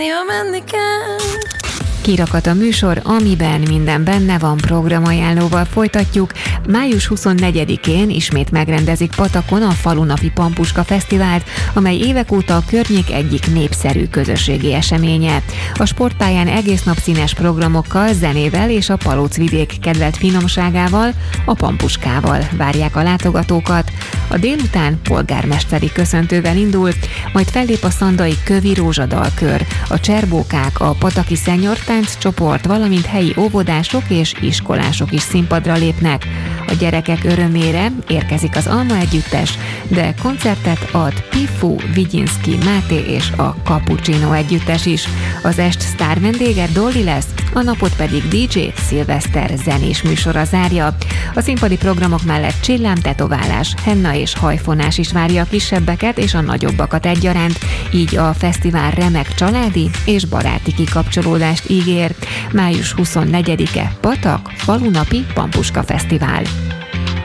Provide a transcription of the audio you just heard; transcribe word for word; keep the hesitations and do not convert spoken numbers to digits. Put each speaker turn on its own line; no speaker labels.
menni kell.
Kirakat a műsor, amiben minden benne van, programajánlóval folytatjuk. május huszonnegyedikén ismét megrendezik Patakon a Falunapi Pampuska Fesztivált, amely évek óta a környék egyik népszerű közösségi eseménye. A sportpályán egész nap színes programokkal, zenével és a Palócvidék kedvelt finomságával, a pampuskával várják a látogatókat. A délután polgármesteri köszöntővel indul, majd fellép a szandai Kövi Rózsadalkör, a Cserbókák, a Pataki Szenyortánc csoport, valamint helyi óvodások és iskolások is színpadra lépnek. A gyerekek örömére érkezik az Alma Együttes, de koncertet ad Pifu, Vigyinszki Máté és a Cappuccino Együttes is. Az est sztár vendége Dolly lesz, a napot pedig dé dzsé Szilveszter zenés műsora zárja. A színpadi programok mellett csillám, tetoválás, henna és hajfonás is várja a kisebbeket és a nagyobbakat egyaránt, így a fesztivál remek családi és baráti kikapcsolódást ígér. május huszonnegyedike Patak, Falunapi Pampuska Fesztivál.